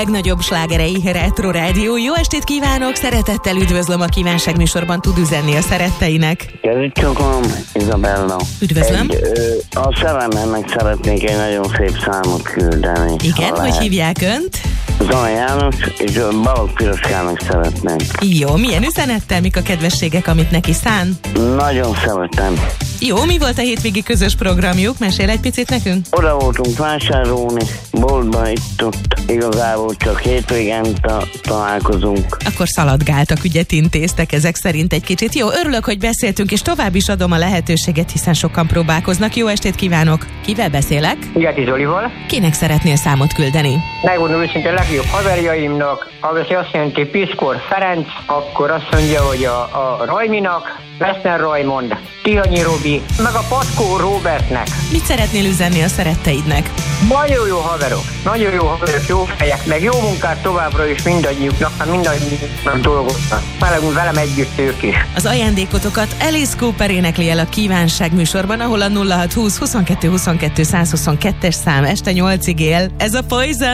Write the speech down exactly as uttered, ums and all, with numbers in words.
Legnagyobb slágerei Retro Rádió. Jó estét kívánok, szeretettel üdvözlöm a kívánság műsorban, tud üzenni a szeretteinek. Kezdjük csokolom, Izabella. Üdvözlöm. Egy, ö, a szerelmemnek szeretnék egy nagyon szép számot küldeni. Igen, hogy hívják önt? Zana János és Balogh Piroskának szeretném. Jó, milyen üzenettel, mik a kedvességek, amit neki szán? Nagyon szeretem. Jó, mi volt a hétvégi közös programjuk? Mesél egy picit nekünk? Oda voltunk vásárolni, boltban itt-ott, igazából csak hétvégen ta- találkozunk. Akkor szaladgáltak, ügyet intéztek ezek szerint egy kicsit. Jó, örülök, hogy beszéltünk, és tovább is adom a lehetőséget, hiszen sokan próbálkoznak. Jó estét kívánok! Kivel beszélek? Igeti Zolival. Kinek szeretnél számot küldeni? Megmondom őszintén, a legjobb haverjaimnak, ha ez azt jelenti Piszkor Ferenc, akkor azt mondja, hogy a, a Rajminak, Leszner Rajmond, Tihanyi Robi, meg a Patkó Robertnek. Mit szeretnél üzenni a szeretteidnek? Nagyon jó haverok, nagyon jó haverok, jó fejek, meg jó munkát továbbra is mindannyiuknak, mert mindannyiuknak dolgoznak. Velem, velem együtt ők is. Az ajándékotokat Alice Cooper énekli el a kívánság műsorban, ahol a nulla hat húsz huszonkettő huszonkettő száz huszonkettes szám este nyolcig él. Ez a Poison.